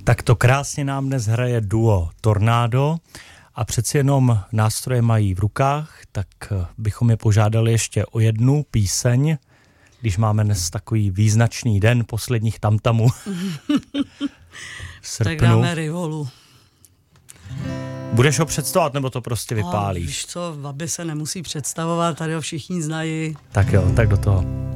Tak to krásně nám dnes hraje duo Tornádo a přeci jenom nástroje mají v rukách, tak bychom je požádali ještě o jednu píseň, když máme dnes takový význačný den posledních tamtamů. Tak dáme Rivolu. Budeš ho představovat, nebo to prostě vypálíš? Víš co, Babi se nemusí představovat, tady ho všichni znají. Tak jo, tak do toho.